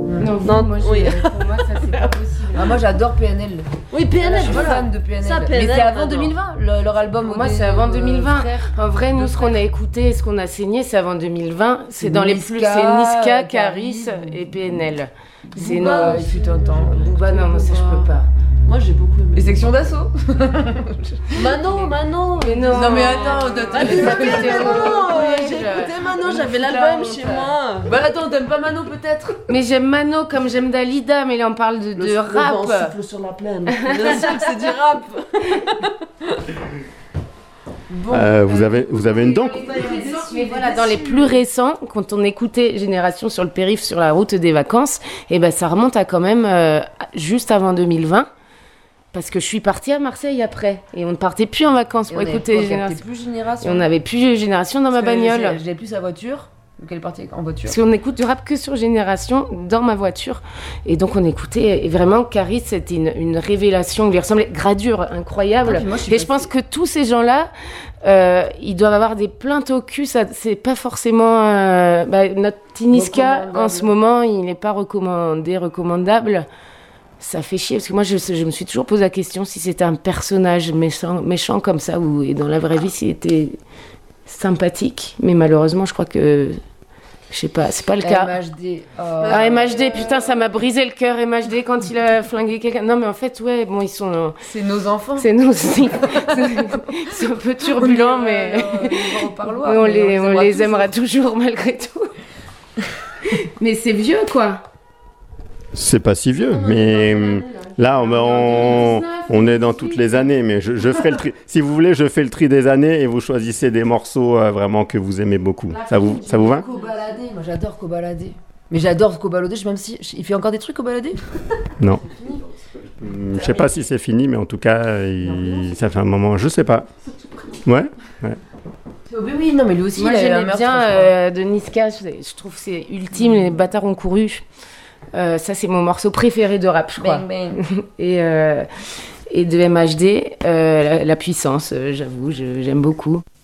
Non, moi, pour moi, ça, c'est pas possible. Ah, moi, j'adore PNL. Oui, PNL, je suis fan de PNL. Ça, PNL, mais c'est avant 2020, leur album. Moi, c'est avant 2020. En vrai, nous, ce qu'on a écouté et ce qu'on a saigné, c'est avant 2020. C'est dans les plus. C'est Niska, Caris et PNL. C'est il fut un temps. Booba, non, moi, ça, je peux pas. Moi, j'ai beaucoup aimé. Les sections d'assaut. Manon. Mais non. Non, mais attends, j'ai écouté Manon, j'avais l'album chez moi. Bah attends, t'aimes pas Mano peut-être? Mais j'aime Mano comme j'aime Dalida, mais là on parle de rap. Le vent souffle sur la plaine. Bien sûr que c'est du rap. Bon, vous avez une dent. Voilà, dans les plus récents, quand on écoutait Génération sur le périph' sur la route des vacances, et ben ça remonte à quand même juste avant 2020. Parce que je suis partie à Marseille après. Et on ne partait plus en vacances pour écouter Génération. Génération. Et on n'avait plus Génération dans ma bagnole. J'ai plus sa voiture. Donc elle est partie en voiture. Parce qu'on écoute du rap que sur Génération dans ma voiture. Et donc on écoutait. Et vraiment, Caris, c'était une révélation. Il lui ressemblait. Gradure incroyable. Et je pense que tous ces gens-là, ils doivent avoir des plaintes au cul. Ça, c'est pas forcément. Notre Niska, en ce moment, il n'est pas recommandable. Ça fait chier, parce que moi, je me suis toujours posé la question si c'était un personnage méchant comme ça, et dans la vraie vie, s'il était sympathique. Mais malheureusement, je crois que... Je sais pas, c'est pas le cas. MHD. MHD, putain, ça m'a brisé le cœur, MHD, quand il a flingué quelqu'un. Non, mais en fait, ouais, bon, ils sont... C'est nos enfants. C'est nos... C'est un peu turbulent, mais... on les aimera toujours, malgré tout. Mais c'est vieux, quoi. C'est pas si vieux, mais là, on est dans toutes les années. Mais je ferai le tri. Si vous voulez, je fais le tri des années et vous choisissez des morceaux vraiment que vous aimez beaucoup. Ça vous va? Cobaladé, moi j'adore Cobaladé. Mais j'adore Cobaladé, même si... Il fait encore des trucs, Cobaladé? Non. Je sais pas si c'est fini, mais en tout cas, ça fait un moment... Je sais pas. Ouais. Oui, non, mais lui aussi, moi, j'aimais bien de Niska. Je trouve que c'est ultime, les bâtards ont couru. Ça, c'est mon morceau préféré de rap, je crois. Bang, bang. Et de MHD, la puissance, j'avoue, j'aime beaucoup.